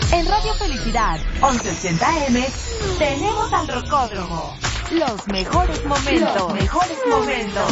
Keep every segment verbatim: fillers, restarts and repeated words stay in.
En Radio Felicidad, once ochenta A M, tenemos al Rocódromo. Los mejores momentos. Los mejores momentos.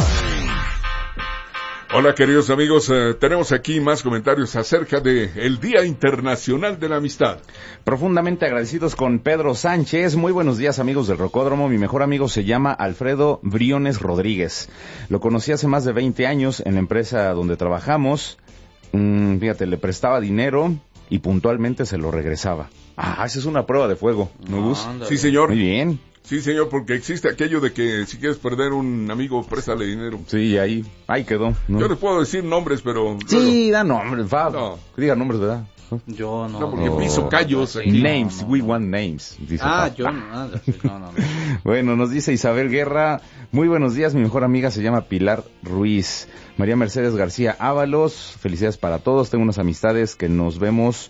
Hola queridos amigos, eh, tenemos aquí más comentarios acerca de el Día Internacional de la Amistad. Profundamente agradecidos con Pedro Sánchez. Muy buenos días amigos del Rocódromo. Mi mejor amigo se llama Alfredo Briones Rodríguez. Lo conocí hace más de veinte años en la empresa donde trabajamos. Mm, fíjate, le prestaba dinero y puntualmente se lo regresaba. Ah, esa es una prueba de fuego, ¿no, Gus? No, sí, señor. Muy bien. Sí, señor, porque existe aquello de que si quieres perder un amigo, préstale dinero. Sí, ahí, ahí quedó, ¿no? Yo le puedo decir nombres, pero... Sí, da nombres, Fab. No. Que diga nombres, ¿verdad? Yo no. No, porque oh, piso callos aquí. Names, no, no, we no. want names. Dice ah, Fab. yo no, no, no, no. Bueno, nos dice Isabel Guerra, muy buenos días, mi mejor amiga se llama Pilar Ruiz. María Mercedes García Ábalos, felicidades para todos, tengo unas amistades que nos vemos...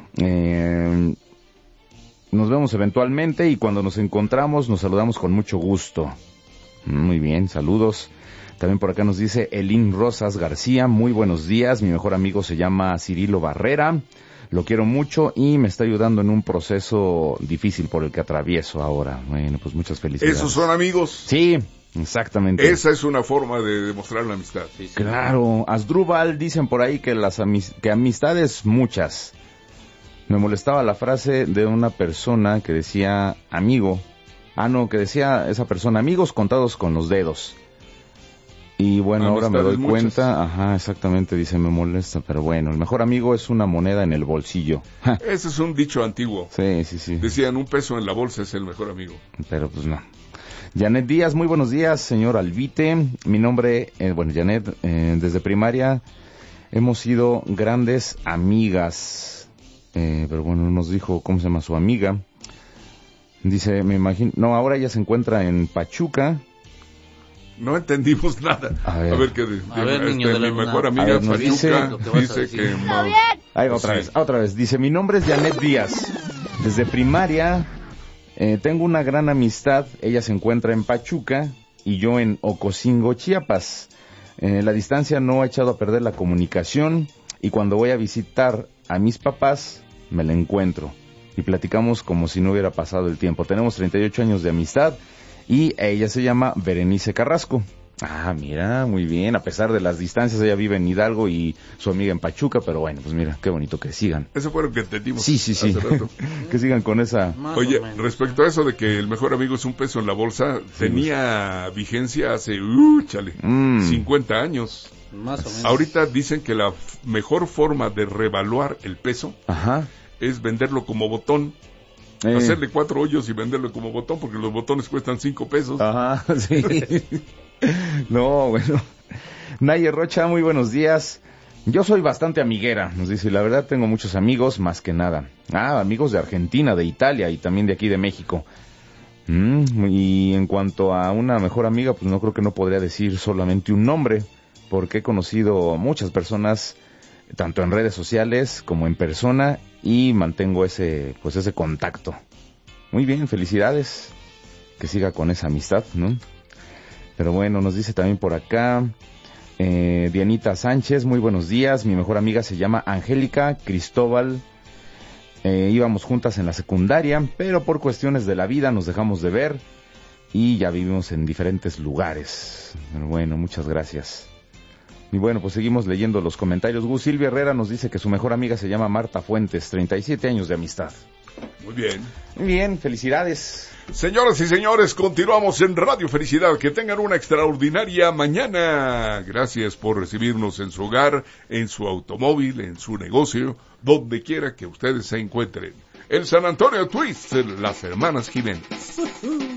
Eh, Nos vemos eventualmente y cuando nos encontramos nos saludamos con mucho gusto. Muy bien, saludos. También por acá nos dice Elín Rosas García, muy buenos días. Mi mejor amigo se llama Cirilo Barrera. Lo quiero mucho y me está ayudando en un proceso difícil por el que atravieso ahora. Bueno, pues muchas felicidades. ¿Esos son amigos? Sí, exactamente. Esa es una forma de demostrar la amistad. Sí, sí. Claro, Asdrúbal dicen por ahí que las amis- que amistades muchas. Me molestaba la frase de una persona que decía amigo. Ah, no, que decía esa persona, amigos contados con los dedos. Y bueno, ahora me doy muchas. cuenta, ajá, exactamente, dice, me molesta, pero bueno, el mejor amigo es una moneda en el bolsillo. Ese es un dicho antiguo. Sí, sí, sí. Decían, un peso en la bolsa es el mejor amigo. Pero pues no. Janet Díaz, muy buenos días, señor Alvite. Mi nombre, eh, bueno, Janet, eh, desde primaria hemos sido grandes amigas. Eh, pero bueno, nos dijo cómo se llama su amiga. Dice, me imagino... No, ahora ella se encuentra en Pachuca. No entendimos nada. A ver, a ver qué de, A de- ver, este, niño de la mi luna. mejor amiga A ver, nos Pachuca dice- dice que... no- Ahí va otra Sí. vez, otra vez. Dice, mi nombre es Janet Díaz. Desde primaria eh, tengo una gran amistad. Ella se encuentra en Pachuca y yo en Ocosingo, Chiapas. Eh, la distancia no ha echado a perder la comunicación y cuando voy a visitar a mis papás me la encuentro y platicamos como si no hubiera pasado el tiempo. Tenemos treinta y ocho años de amistad y ella se llama Berenice Carrasco. Ah, mira, muy bien, a pesar de las distancias, ella vive en Hidalgo y su amiga en Pachuca, pero bueno, pues mira, qué bonito que sigan. Eso fue lo que entendimos. Sí, sí, sí, hace rato. que sigan con esa... Más Oye, o menos. respecto a eso de que el mejor amigo es un peso en la bolsa, tenía vigencia hace, uh, chale, Mm. cincuenta años. Más o menos. Ahorita dicen que la f- mejor forma de revaluar el peso Ajá. es venderlo como botón. Eh, Hacerle cuatro hoyos y venderlo como botón, porque los botones cuestan cinco pesos. Ajá, sí. No, bueno. Nayer Rocha, muy buenos días. Yo soy bastante amiguera, nos dice, y la verdad tengo muchos amigos, más que nada. Ah, amigos de Argentina, de Italia y también de aquí de México. Mm, y en cuanto a una mejor amiga, pues no creo que no podría decir solamente un nombre, porque he conocido muchas personas, tanto en redes sociales como en persona, y mantengo ese, pues ese contacto. Muy bien, felicidades. Que siga con esa amistad, ¿no? Pero bueno, nos dice también por acá eh, Dianita Sánchez, muy buenos días. Mi mejor amiga se llama Angélica Cristóbal. Eh, íbamos juntas en la secundaria, pero por cuestiones de la vida nos dejamos de ver y ya vivimos en diferentes lugares. Pero bueno, muchas gracias. Y bueno, pues seguimos leyendo los comentarios. Gus Silvia Herrera nos dice que su mejor amiga se llama Marta Fuentes, treinta y siete años de amistad. Muy bien. Muy bien, felicidades. Señoras y señores, continuamos en Radio Felicidad. Que tengan una extraordinaria mañana. Gracias por recibirnos en su hogar, en su automóvil, en su negocio, donde quiera que ustedes se encuentren. El San Antonio Twist, las hermanas Jiménez.